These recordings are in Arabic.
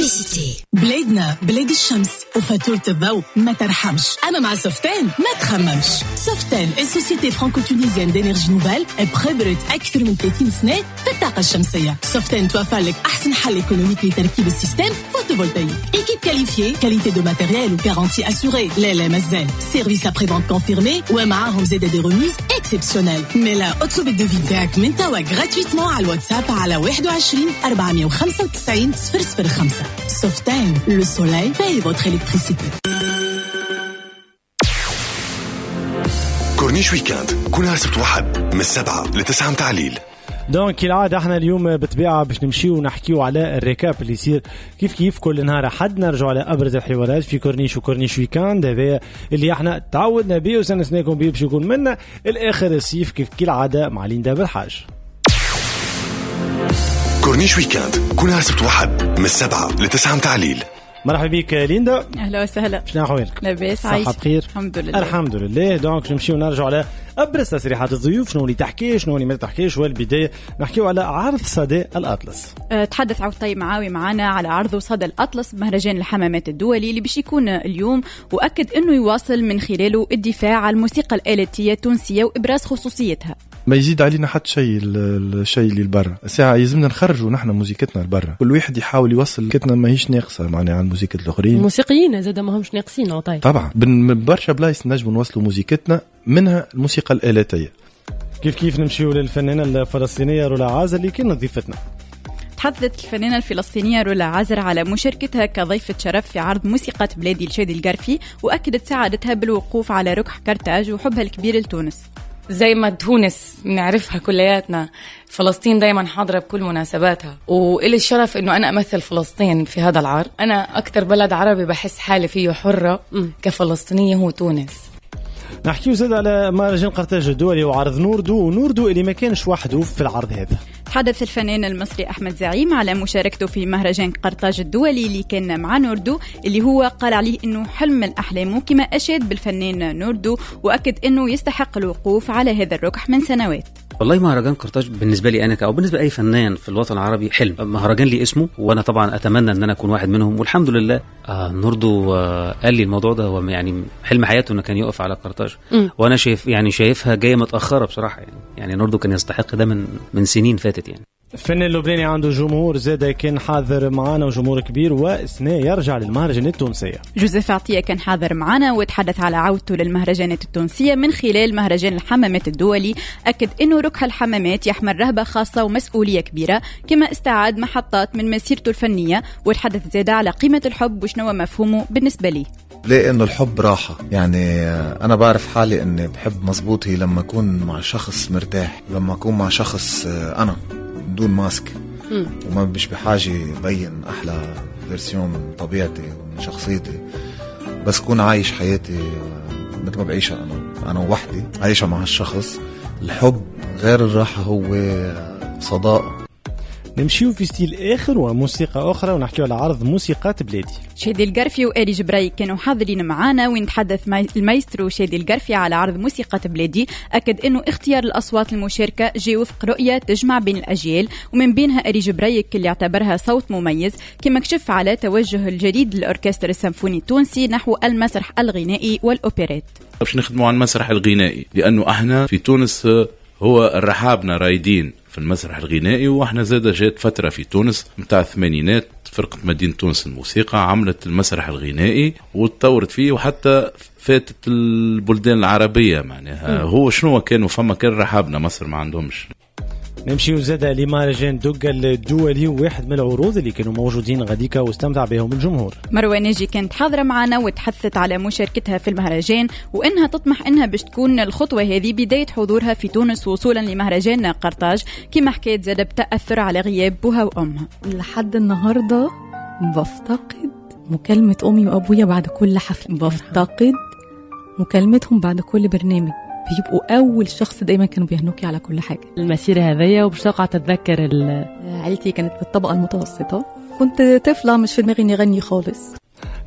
إلكتريسيتي. بلادنا بلاد الشمس وفاتورة الضوء ما ترحمش. أما مع سوفتان ما تخممش. سوفتان السوسيتي فرانكو تونيزيان دينيرجي نوفال خبرت أكثر من 30 سنة في الطاقة الشمسية. سوفتان توفر لك أحسن حل إيكونوميك لتركيب السيستم فوتوفولتايك. إيكيب كاليفيي، كاليتي دو ماتيريال وكارانتي أسوري. لا مازال سيرفيس أبري فونت كونفيرمي ومعاهم زيادة دي ريميز إكسبسيونيل. ميلا اطلب الدوفي تاعك من توا غراتويتمون على الواتساب على 21 495 005. Softaine, le soleil paye votre électricité. كورنيش ويكاند كل نهار سبت واحد من 7 ل 9 متاع الليل. دونك كالعادة احنا اليوم بطبيعة باش نمشيو ونحكيو على الريكاب اللي يصير كيف كل نهار حد نرجعوا على أبرز الحوارات في كورنيش وكورنيش ويكاند. هذا اللي احنا تعودنا بيه وسنسناكم بيه باش يكون منا الآخر الصيف كيف كالعادة مع ليندا بالحاج. كورنيش ويكاند كل نهار سبت واحد من 7 ل 9 متاع الليل. مرحبا بك ليندا. اهلا وسهلا. شنو احوالك؟ لاباس عايش صحة بخير الحمد لله. الحمد لله. دونك نمشيو نرجعوا على ابرز تصريحات الضيوف، شنو اللي تحكي شنو اللي ما تحكيش. والبدايه نحكيو على عرض صدى الأطلس. تحدث عوضي معاوي معنا على عرض صدى الأطلس بمهرجان الحمامات الدولي اللي باش يكون اليوم، واكد انه يواصل من خلاله الدفاع عن الموسيقى الآلاتية التونسية وابراز خصوصيتها. ما يزيد علينا حتى شيء الشيء اللي لبرا ساعة يلزمنا نخرجوا نحن موسيقتنا لبرا. كل واحد يحاول يوصل كتنا ما هيش ناقصة معناها عن موسيقى الآخرين. الموسيقيين زاد ما همش ناقصين عطاي. طبعا برشا بلايص نجم نوصلوا موسيقتنا منها الموسيقى الآلاتية. كيف نمشيو للفنانة الفلسطينية رولا عازر اللي كانت ضيفتنا. تحدثت الفنانة الفلسطينية رولا عازر على مشاركتها كضيفة شرف في عرض موسيقى بلادي لشادي القرفي، وأكدت سعادتها بالوقوف على ركح كرتاج وحبها الكبير لتونس. زي ما تونس نعرفها كلياتنا، فلسطين دايما حاضرة بكل مناسباتها، وإلي الشرف إنه أنا أمثل فلسطين في هذا العرض. أنا أكتر بلد عربي بحس حالي فيه حرة كفلسطينية هو تونس. نحكيو زاد على مهرجان قرطاج الدولي وعرض نوردو اللي ما كانش وحده في العرض هذا. تحدث الفنان المصري أحمد زعيم على مشاركته في مهرجان قرطاج الدولي اللي كان مع نوردو، اللي هو قال عليه إنه حلم من أحلامه، كما أشاد بالفنان نوردو وأكد إنه يستحق الوقوف على هذا الركح من سنوات. والله مهرجان قرطاج بالنسبة لي أنا أو بالنسبة لأي فنان في الوطن العربي حلم. مهرجان لي اسمه وأنا طبعا أتمنى أن أنا أكون واحد منهم، والحمد لله نوردو قال لي الموضوع ده، هو يعني حلم حياته أنه كان يقف على قرطاج. وأنا شايفها جاية متأخرة بصراحة. يعني نوردو كان يستحق ده من سنين فاتت. يعني الفنان اللبناني عنده جمهور زاد كان حاضر معنا وجمهور كبير وسنة يرجع للمهرجانات التونسية. جوزيف عطية كان حاضر معنا وتحدث على عودته للمهرجانات التونسية من خلال مهرجان الحمامات الدولي. أكد إنه ركح الحمامات يحمل رهبة خاصة ومسؤولية كبيرة، كما استعاد محطات من مسيرته الفنية. وتحدث زاد على قيمة الحب وشنو مفهومه بالنسبة لي. ليه إنه الحب راحة. يعني أنا بعرف حالي إني بحب مزبوطي لما أكون مع شخص مرتاح، لما أكون مع شخص أنا بدون ماسك وما مش بحاجة يبين أحلى فيرسيون من طبيعتي ومن شخصيتي، بس كون عايش حياتي مثل ما بعيشها أنا وحدي عايشة مع الشخص. الحب غير الراحة هو صداقة. نمشيو في ستيل آخر وموسيقى أخرى ونحكيو على عرض موسيقات بلادي. شادي القرفي وآلي جبراي كانوا حاضرين معانا، ونتحدث المايسترو شادي القرفي على عرض موسيقى بلادي. أكد أنه اختيار الأصوات المشاركة جاء وفق رؤية تجمع بين الأجيال، ومن بينها آلي جبراي اللي اعتبرها صوت مميز، كما كشف على توجه الجديد للأوركستر السيمفوني التونسي نحو المسرح الغنائي والأوبريت. باش نخدموا على المسرح الغنائي، لأنه احنا في تونس هو الرحابنا رايدين في المسرح الغنائي، واحنا زاد جات فترة في تونس متاع الثمانينات فرقة مدينة تونس الموسيقى عملت المسرح الغنائي وتطورت فيه، وحتى فاتت البلدان العربية. معناها هو شنو كانوا كان رحابنا مصر ما عندهمش. نمشي وزادة لمهرجان دوغا الدولي، واحد من العروض اللي كانوا موجودين غاديكا واستمتع بهم الجمهور. مروة ناجي كانت حاضرة معنا وتحدثت على مشاركتها في المهرجان، وإنها تطمح إنها باش تكون الخطوة هذه بداية حضورها في تونس وصولا لمهرجان قرطاج، كما حكيت زادة بتأثر على غياب بوها وأمها. لحد النهاردة بفتقد مكالمة أمي وأبويا بعد كل حفل، بفتقد مكالمتهم بعد كل برنامج. بيبقوا أول شخص دايما كانوا بيهنوكي على كل حاجة. المسيرة هذية وبش توقع تتذكر عائلتي كانت بالطبقة المتوسطة، كنت طفلة مش في دماغي إني أغني خالص.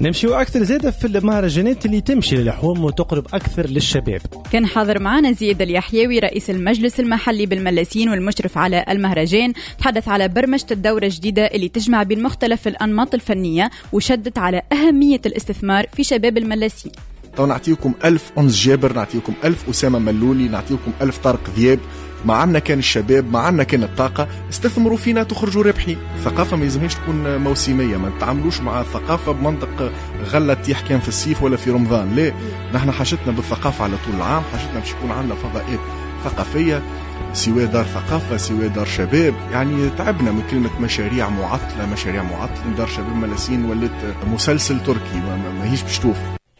نمشيو أكثر زادة في المهرجانات اللي تمشي للحوم وتقرب أكثر للشباب. كان حاضر معنا زياد اليحيوي رئيس المجلس المحلي بالملاسين والمشرف على المهرجان، تحدث على برمجة الدورة الجديدة اللي تجمع بين مختلف الأنماط الفنية وشدت على أهمية الاستثمار في شباب الملاسين. تو نعطيكم 1000 أنس جابر، نعطيكم 1000 أسامة ملولي، نعطيكم 1000 طارق ذياب. ما عنا كان الشباب، ما عنا كان الطاقة، استثمروا فينا تخرجوا ربحين. الثقافة ما يلزمهاش تكون موسمية، ما نتعاملوش مع الثقافة بمنطق غلة تيح كان في الصيف ولا في رمضان. لا، نحن حاجتنا بالثقافة على طول العام، حاجتنا باش يكون عندنا فضاءات ثقافية، سواء دار ثقافة سواء دار شباب. يعني تعبنا من كلمة مشاريع معطلة. دار شباب ملاسين ولات مسلسل تركي ما هيش بشتوف.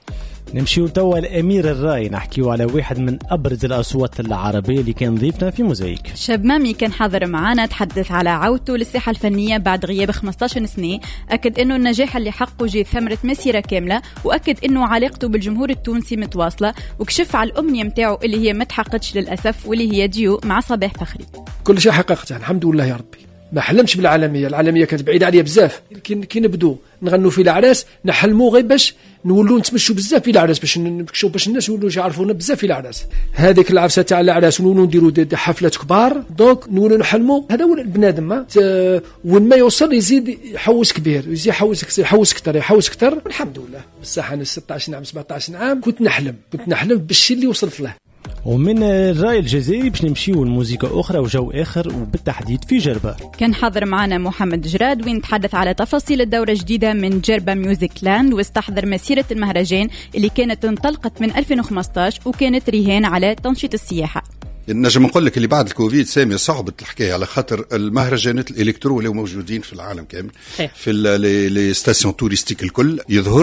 نمشيو توا الأمير الراي، نحكيو على واحد من أبرز الأصوات العربية اللي كان ضيفنا في موزايك. شاب مامي كان حاضر معنا، تحدث على عودته للساحة الفنية بعد غياب 15 سنة، أكد أنه النجاح اللي حقه جي ثمرة مسيرة كاملة، وأكد أنه علاقته بالجمهور التونسي متواصلة، وكشف على الأمنية متاعه اللي هي متحققش للأسف، واللي هي ديو مع صباح فخري. كل شيء حققته الحمد لله يا ربي. ما حلمش بالعالمية كانت بعيدة عليا بزاف. كي نبدو نغنوا في الأعراس نحلموا غير باش نولوا نتمشوا بزاف في الأعراس، باش الناس يولوا يعرفونا بزاف في الأعراس. هذيك العرسة تاع الأعراس ونولوا نديروا حفلات كبار، دونك نولوا نحلموا. هذا هو البنادم، وين ما يوصل يزيد يحوس كبير، يزيد يحوس كتر. الحمد لله بصح أنا 16 عام 17 عام كنت نحلم بالشيء اللي وصلت له. ومن الراي الجزائري باش نمشيو لموسيقى أخرى وجو آخر، وبالتحديد في جربة. كان حاضر معنا محمد جراد وين تحدث على تفاصيل الدورة الجديدة من جربة ميوزيك لاند، واستحضر مسيرة المهرجان اللي كانت انطلقت من 2015 وكانت رهان على تنشيط السياحة. نجم نقول لك اللي بعد الكوفيد سامي صعبة الحكاية، على خاطر المهرجانات الإلكترو اللي موجودين في العالم كامل في لي ستاسيون توريستيك الكل،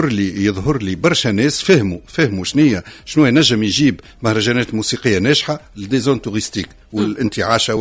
يظهر لي برشا ناس فهموا شنو نجم يجيب مهرجانات موسيقية ناجحة لدي زون توريستيك والانتعاشة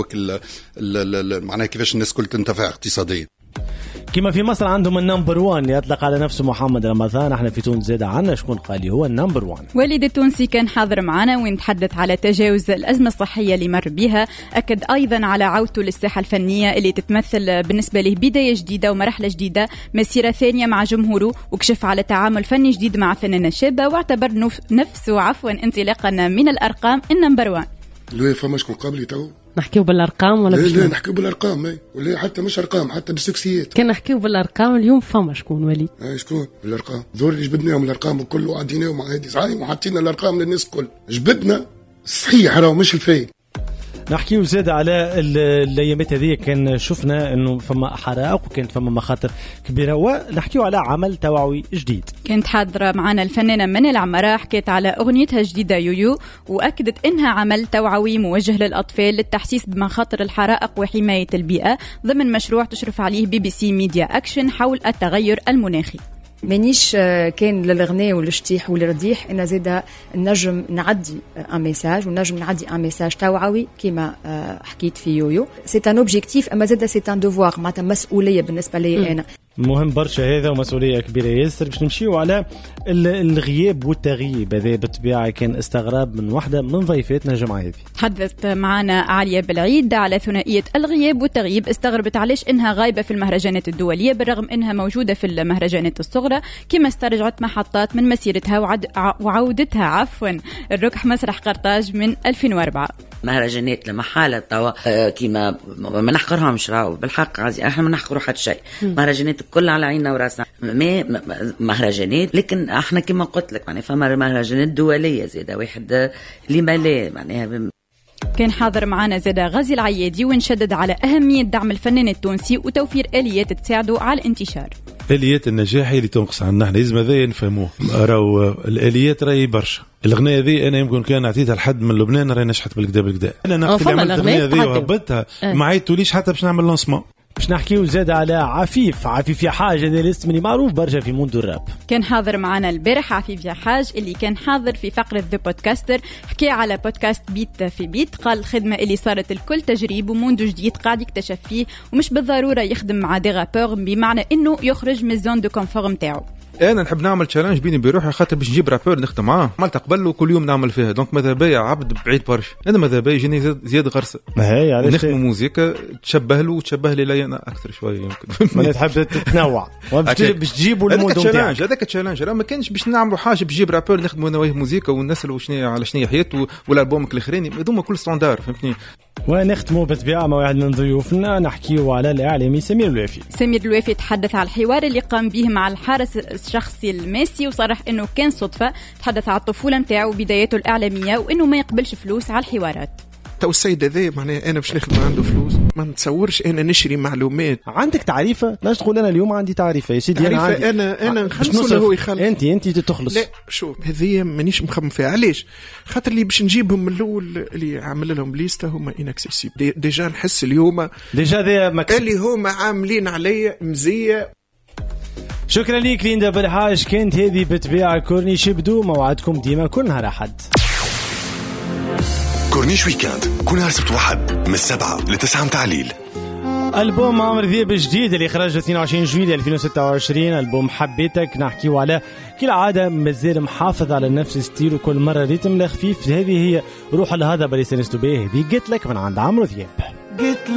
معناها كيفاش الناس كل تنتفع اقتصاديا. كما في مصر عندهم النمبر 1 اللي يطلق على نفسه محمد رمضان، احنا في تونس زاد عنا شكون قال هو النمبر 1. والد التونسي كان حاضر معنا وين تحدث على تجاوز الأزمة الصحية اللي مر بها، أكد أيضا على عودته للساحة الفنية اللي تتمثل بالنسبة له بداية جديدة ومرحلة جديدة، مسيرة ثانية مع جمهوره، وكشف على تعامل فني جديد مع فنانة شابة، واعتبر نفسه انطلاقا من الأرقام النمبر 1. لو فما شكون قبلي تو نحكيو بالارقام ولا لا نحكيو بالارقام ولا حتى مش ارقام حتى بالسكسيات. كان نحكيو بالارقام اليوم فما شكون وليد؟ شكون بالارقام؟ ذول اللي جبدناهم الارقام الكل وعديناهم مع هذه صحيح وحطينا الارقام للناس الكل، جبدنا صحيح راهو مش الفايد. نحكيو زاد على الايامات هذه، كان شفنا انه فما حرائق وكانت فما مخاطر كبيره، ونحكيو على عمل توعوي جديد. كانت حاضره معنا الفنانه منى العماره، حكيت على اغنيتها الجديده يويو، واكدت انها عمل توعوي موجه للاطفال للتحسيس بمخاطر الحرائق وحمايه البيئه ضمن مشروع تشرف عليه BBC ميديا أكشن حول التغير المناخي. مانيش كان للغناء والشتيح والرديح، انا زاده نجم نعدي ان ميساج ونجم نعدي ان ميساج توعوي كما حكيت في يويو. سي ان اوبجيكتيف اما زاده سي ان دوفوار، معناتها مسؤوليه بالنسبه لي انا. مهم برشا هذا ومسؤوليه كبيره ياسر. باش نمشيو على الغياب والتغييب، هذا بالطبيعه كان استغراب من واحده من ضيفاتنا الجمعه هذه. تحدثت معنا عاليه بالعيد على ثنائيه الغياب والتغييب، استغربت علاش انها غايبه في المهرجانات الدوليه بالرغم انها موجوده في المهرجانات الصغرى، كما استرجعت محطات من مسيرتها وعودتها الركح مسرح قرطاج من 2004. مهرجانات لمحالة توا كيما ما نحقرهمش، راهو بالحق عزيز احنا ما نحقروا حتى شيء، مهرجانات الكل على عيننا وراسنا، مهرجانات لكن احنا كيما قلت لك يعني فما مهرجانات دولية زيادة واحد لما لا معناها. كان حاضر معنا زاده غازي العيادي ونشدد على أهمية دعم الفنان التونسي وتوفير آليات تساعده على الانتشار. آليات النجاح اللي تنقص عنا احنا لازم هذا نفهموه، راهو الآليات راهي برشا. الأغنية ذي أنا يمكن كان عطيتها لحد من لبنان راهي نجحت بالكدا. أنا نقص اللي عملت الأغنية ذي وهبطها ما عيطوليش حتى باش نعمل لانسمون. باش نحكيو زاد على عفيف يا حاج، هذا الاسم اللي معروف برشا في موند الراب. كان حاضر معنا البارح عفيف يا حاج اللي كان حاضر في فقرة ذا بودكاستر، حكي على بودكاست بيت في بيت، قال الخدمة اللي صارت الكل تجريب وموند جديد قاعد يكتشف فيه، ومش بالضرورة يخدم مع دي رابور بمعنى انه يخرج من الزون دو كونفور نتاعو. انا نحب نعمل تشالنج بيني بروحي خاطر باش نجيب رابور نخدم معاه، عملت قبل وكل يوم نعمل فيها، دونك ماذا بيا عبد بعيد برشا، انا ماذا بيا يجيني زياد غرسه. ما هي علاش نخدم موسيقى تشبه له وتشبه لي انا اكثر شويه يمكن. ما تحب تتنوع. باش تجيبوا المود نتاعك. هذاك تشالنج راه ما كانش باش نعملوا حاجه باش نجيب رابور نخدموا نوايه موزيكا ونسالوا شنو على شنو حياته والالبومك الاخراني هذوما كل ستاندار فهمتني. ونختموا بالطبيعه مع واحد من ضيوفنا نحكيوا على الاعلامي سمير الوافي. سمير الوافي تحدث على الحوار اللي قام به مع الحارس الشخصي الميسي وصرح انه كان صدفه. تحدث على الطفوله نتاعو وبداياته الاعلاميه وانه ما يقبلش فلوس على الحوارات. تو السيد هذا معناها انا باش نخدم عنده فلوس ما نتصورش انا نشري معلومات. عندك تعريفه؟ لاش تقول انا اليوم عندي تعريفه يا سيدي؟ انا نخلص ولا هو يخلص؟ انت تخلص. لا شوف هذه مانيش مخمم فيها. علاش؟ خاطر اللي باش نجيبهم من الاول اللي عامل لهم ليسته هما انكسيسيب. ديجا نحس اليوم ديجا ذا اللي هما عاملين عليا مزيه. شكرا ليك ليندا بالحاج. كانت هذه بتبيع كورنيش. بدو موعدكم ديما كل نهار احد. كورنيش ويكاند كل نهار سبت واحد من 7 ل 9 متاع الليل. ألبوم عمرو دياب الجديد اللي خرج 22 جويلية 2026. ألبوم حبيتك نحكيو على كل عادة مازال محافظ على نفس ستيل وكل مرة ريتم خفيف. هذه هي روح الهضبة اللي سنستو بيه. هذه قلت لك من عند عمرو دياب.